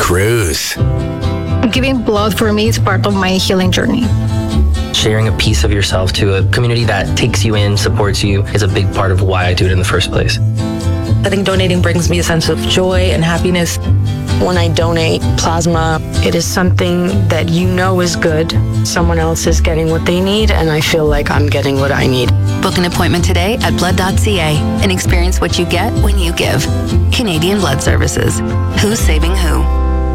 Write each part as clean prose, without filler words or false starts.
Cruz. Giving blood for me is part of my healing journey. Sharing a piece of yourself to a community that takes you in, supports you, is a big part of why I do it in the first place. I think donating brings me a sense of joy and happiness. When I donate plasma, it is something that you know is good. Someone else is getting what they need, and I feel like I'm getting what I need. Book an appointment today at blood.ca and experience what you get when you give. Canadian Blood Services. Who's saving who?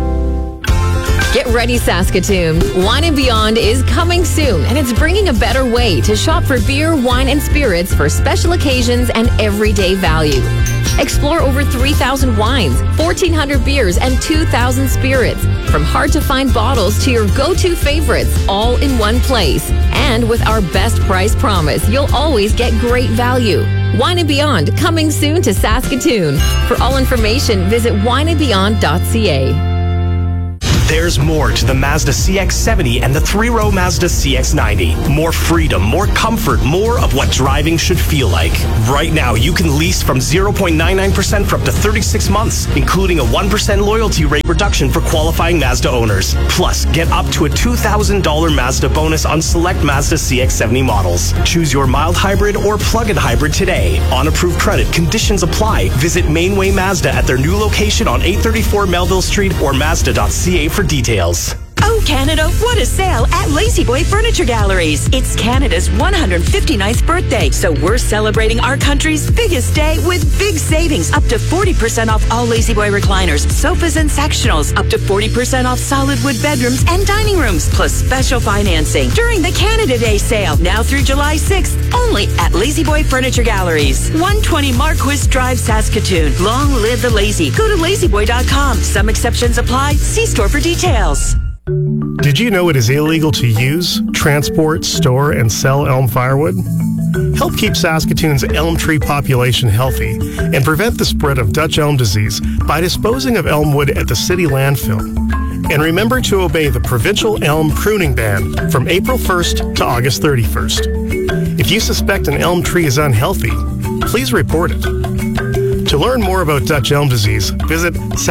Get ready, Saskatoon. Wine & Beyond is coming soon, and it's bringing a better way to shop for beer, wine, and spirits for special occasions and everyday value. Explore over 3,000 wines, 1,400 beers, and 2,000 spirits. From hard-to-find bottles to your go-to favorites, all in one place. And with our best price promise, you'll always get great value. Wine & Beyond, coming soon to Saskatoon. For all information, visit wineandbeyond.ca. There's more to the Mazda CX-70 and the three-row Mazda CX-90. More freedom, more comfort, more of what driving should feel like. Right now, you can lease from 0.99% for up to 36 months, including a 1% loyalty rate reduction for qualifying Mazda owners. Plus, get up to a $2,000 Mazda bonus on select Mazda CX-70 models. Choose your mild hybrid or plug-in hybrid today. On approved credit, conditions apply. Visit Mainway Mazda at their new location on 834 Melville Street or Mazda.ca for details. Oh, Canada, what a sale at La-Z-Boy Furniture Galleries. It's Canada's 159th birthday, so we're celebrating our country's biggest day with big savings. Up to 40% off all La-Z-Boy recliners, sofas and sectionals. Up to 40% off solid wood bedrooms and dining rooms, plus special financing during the Canada Day sale. Now through July 6th, only at La-Z-Boy Furniture Galleries. 120 Marquis Drive, Saskatoon. Long live the lazy. Go to lazyboy.com. Some exceptions apply. See store for details. Did you know it is illegal to use, transport, store, and sell elm firewood? Help keep Saskatoon's elm tree population healthy and prevent the spread of Dutch elm disease by disposing of elm wood at the city landfill. And remember to obey the provincial elm pruning ban from April 1st to August 31st. If you suspect an elm tree is unhealthy, please report it. To learn more about Dutch elm disease, visit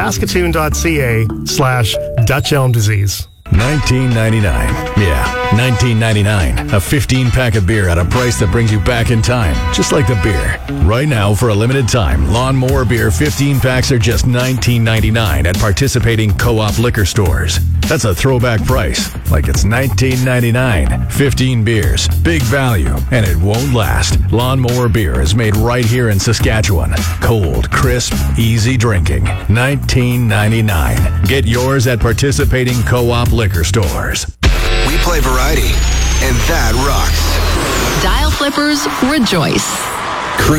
saskatoon.ca/Dutch elm disease. $19.99. Yeah, $19.99. A 15-pack of beer at a price that brings you back in time, just like the beer. Right now, for a limited time, Lawnmower Beer 15 packs are just $19.99 at participating co-op liquor stores. That's a throwback price, like it's $19.99. 15 beers, big value, and it won't last. Lawnmower Beer is made right here in Saskatchewan. Cold, crisp, easy drinking. $19.99. Get yours at participating co-op liquor stores. We play variety, and that rocks. Dial flippers rejoice.